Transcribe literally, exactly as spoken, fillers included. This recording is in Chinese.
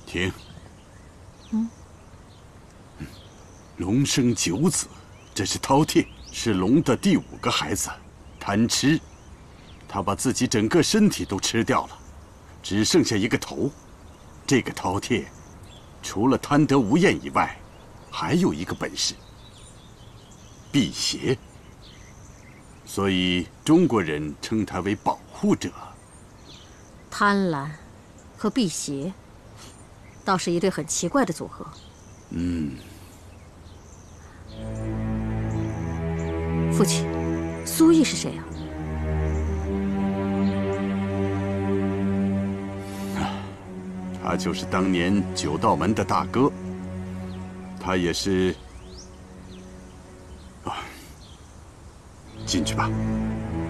停。 嗯。 龙生九子，这是饕餮，是龙的第五个孩子。贪吃，他把自己整个身体都吃掉了，只剩下一个头。这个饕餮，除了贪得无厌以外，还有一个本事——辟邪。所以中国人称他为保护者。 贪婪和辟邪，倒是一对很奇怪的组合。 嗯。 父亲，苏毅是谁呀？ 他就是当年九道门的大哥。他也是……啊，进去吧。